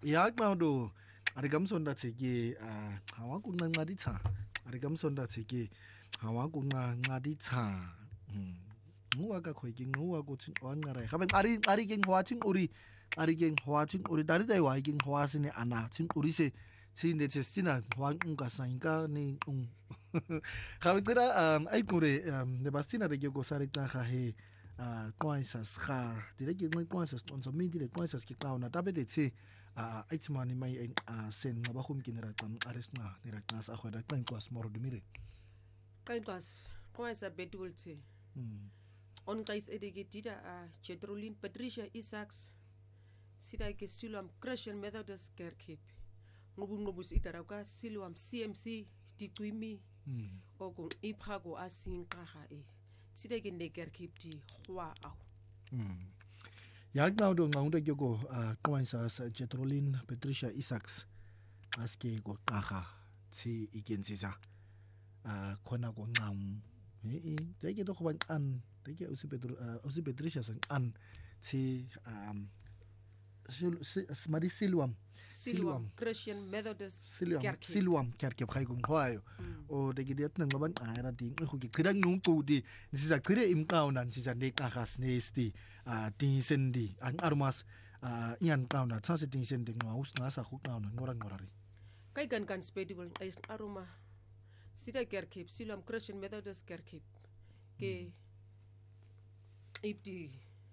Ya qawdo ari kamsonda theke hawa kunqanqa ditha ari kamsonda theke hawa kunqanqa ditha ngwa ka khweke ngwa ko tsin wa ngara ga ben ari ke ngwa tsin uri ari ke ngwa tsin uri dari dai wa ke ngwa sine ana tsin uri se sine tsina wa nka sainka ni ga bitsira ai kure ne bastina re ke go sare tsa ga he kwaisas ga dire ke kwaisas on so mi dire kwaisas ke kauna tabedetse aitzmani mai sen ngaba khumkinera qam aresna nira qas akhwada qenkwas morodumire qenkwas kwaisa betulthi on qais edegedida Jetrolin Patricia Isaacs sida ke Siloam Christian Methodist Kerkip ngubunqobus idaraka Siloam CMC dicwimi okung iphago asinqaha sida ke nekerkip di khwa aw ya qawdo ngawunto ke go kwaisa Jetrolin Patricia Isaacs aske go qaga tsi ikensisa khona go nqam teke to go ban teke usi Patricia sang an tsi smadi Siloam Christian Methodist Siloam Kerkip khay kung khwayo o teke diat nang ban ara ding go ke qhirang nung qudi sisa qhire imqawnan sisa ne qagas nesti tinsendi ang armas ian qawna tsase tinsendi ngaus ngasa khukawna ngorari kai kan spedible ais aroma sida Kerkip Siloam Christian Methodist Kerkip ke ipti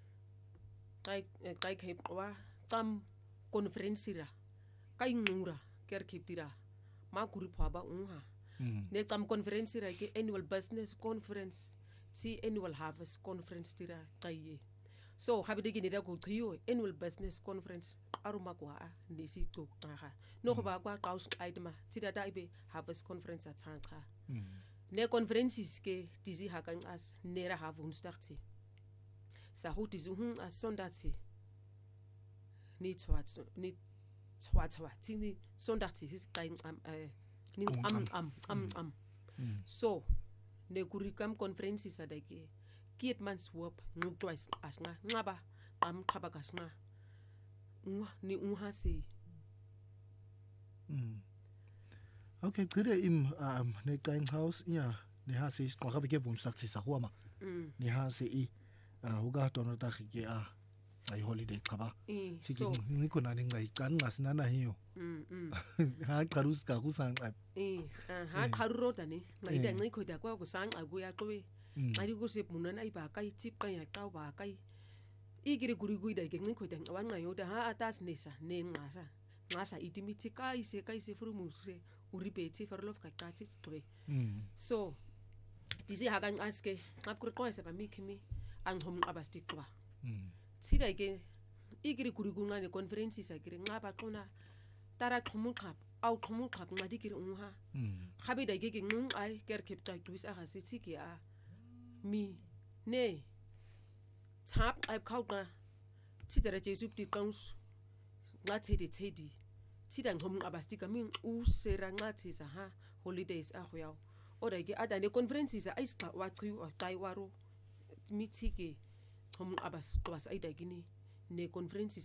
kai wa tam konferensira kai ngura Kerkip tira ma kuri phaba unha ne tam konferensira ke annual business conference si annual harvest conference tira kai so habide gine da go qiyo annual business conference aruma kwa nisi to aha no go ba kwa qaus aidma tira da ibe harvest conference atsanqa ne conferences ke dizi hakan as nera havun starti sa huti zuhun asondati ni twatwa tini sondati his kain ni am so ne kurikam conferences adake kietmans wop ngutwais asna ngaba am khabakasna ni unhasi okay kire im ne kain house ya ne hasi kwa ga ke vum sakti sa huama ne hasi huga tono ta ke ai holiday kaba siki ni kona ni ngai kan ngasna na hiyo ha karus ka kusang ha karuro tani ngai da ngai khoda kwa kusang agu ya towe ari ko se munana ai ba kai tip kan ya ka ba kai igiri guri da ke ngai khoda wan ngai yoda ha atas nesa ne ngasa itimiti kai se frumu se uripeti farlof ka kati towe so dizi hakan aske ngapkur ko se ba mikimi ang hom abasti kwa sida ke igiri kurigunga ne conferences agiri ngaba khona tara khumuqhap aw khumuqhap ngadi kiri unha khabe da ke ngung ai Kerkip ta twis aga sithi ke mi ne tap ai khawqa tidere jesu ti qaus ngathi thedi tidang hom abasti kamin u sera ngathi sa ha holidays a khoyaw ora ke ada ne conferences a isqa wa qhi wa taiwaro mithike hom abas twas aida gini ne conferences